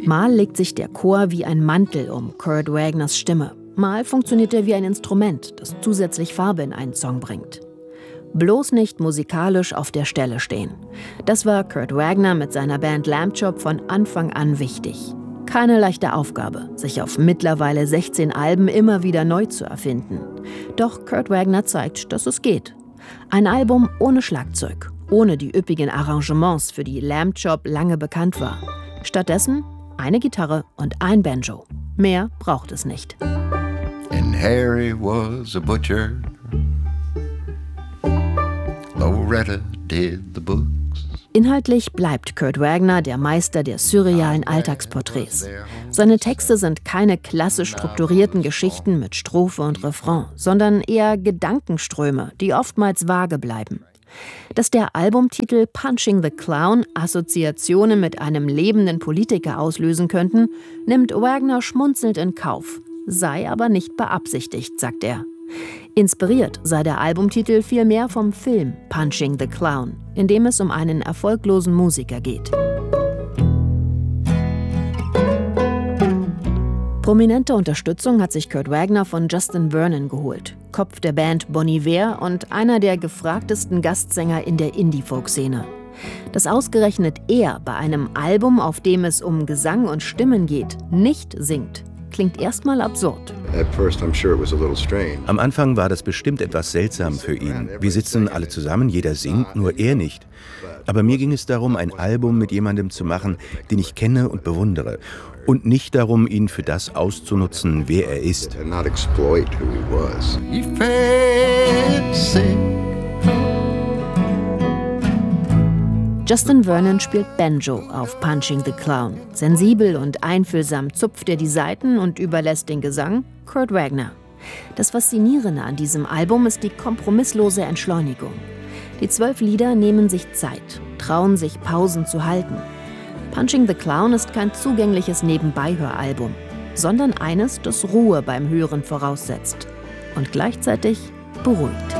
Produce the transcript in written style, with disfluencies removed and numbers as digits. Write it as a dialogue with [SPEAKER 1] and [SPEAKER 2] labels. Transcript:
[SPEAKER 1] Mal legt sich der Chor wie ein Mantel um Kurt Wagners Stimme. Mal funktioniert er wie ein Instrument, das zusätzlich Farbe in einen Song bringt. Bloß nicht musikalisch auf der Stelle stehen. Das war Kurt Wagner mit seiner Band Lamb Chop von Anfang an wichtig. Keine leichte Aufgabe, sich auf mittlerweile 16 Alben immer wieder neu zu erfinden. Doch Kurt Wagner zeigt, dass es geht. Ein Album ohne Schlagzeug, ohne die üppigen Arrangements, für die Lamb Chop lange bekannt war. Stattdessen eine Gitarre und ein Banjo. Mehr braucht es nicht.
[SPEAKER 2] And Harry was a butcher. Loretta did the books.
[SPEAKER 1] Inhaltlich bleibt Kurt Wagner der Meister der surrealen Alltagsporträts. Seine Texte sind keine klassisch strukturierten Geschichten mit Strophe und Refrain, sondern eher Gedankenströme, die oftmals vage bleiben. Dass der Albumtitel Punching the Clown Assoziationen mit einem lebenden Politiker auslösen könnten, nimmt Wagner schmunzelnd in Kauf, sei aber nicht beabsichtigt, sagt er. Inspiriert sei der Albumtitel vielmehr vom Film Punching the Clown, in dem es um einen erfolglosen Musiker geht. Prominente Unterstützung hat sich Kurt Wagner von Justin Vernon geholt, Kopf der Band Bon Iver und einer der gefragtesten Gastsänger in der Indie-Folk-Szene. Dass ausgerechnet er bei einem Album, auf dem es um Gesang und Stimmen geht, nicht singt, klingt erstmal absurd.
[SPEAKER 3] Am Anfang war das bestimmt etwas seltsam für ihn. Wir sitzen alle zusammen, jeder singt, nur er nicht. Aber mir ging es darum, ein Album mit jemandem zu machen, den ich kenne und bewundere. Und nicht darum, ihn für das auszunutzen, wer er ist.
[SPEAKER 1] Justin Vernon spielt Banjo auf Punching the Clown. Sensibel und einfühlsam zupft er die Saiten und überlässt den Gesang Kurt Wagner. Das Faszinierende an diesem Album ist die kompromisslose Entschleunigung. Die 12 Lieder nehmen sich Zeit, trauen sich Pausen zu halten. Punching the Clown ist kein zugängliches Nebenbeihöralbum, sondern eines, das Ruhe beim Hören voraussetzt und gleichzeitig beruhigt.